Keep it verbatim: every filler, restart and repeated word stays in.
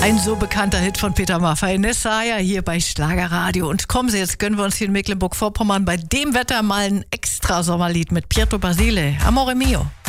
Ein so bekannter Hit von Peter Maffay, Nessaya, hier bei Schlagerradio. Und kommen Sie, jetzt gönnen wir uns hier in Mecklenburg-Vorpommern bei dem Wetter mal ein extra Sommerlied mit Pietro Basile. Amore mio.